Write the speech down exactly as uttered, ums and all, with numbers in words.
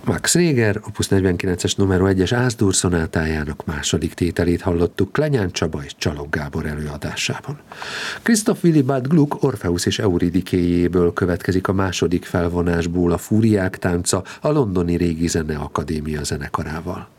Max Reger, Opus negyvenkilences numero egyes Ász-dur szonátájának második tételét hallottuk Klenyán Csaba és Csalog Gábor előadásában. Christoph Willibald Gluck Orpheus és Euridikéjéből következik a második felvonásból a Fúriák tánca a Londoni Régi Zene Akadémia zenekarával.